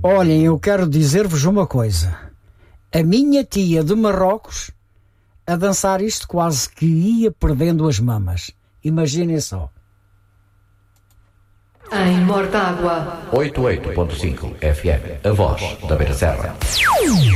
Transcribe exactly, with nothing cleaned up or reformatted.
Olhem, eu quero dizer-vos uma coisa. A minha tia de Marrocos, a dançar isto, quase que ia perdendo as mamas. Imaginem só. Em Mortágua. oitenta e oito ponto cinco F M, a voz da Beira Serra.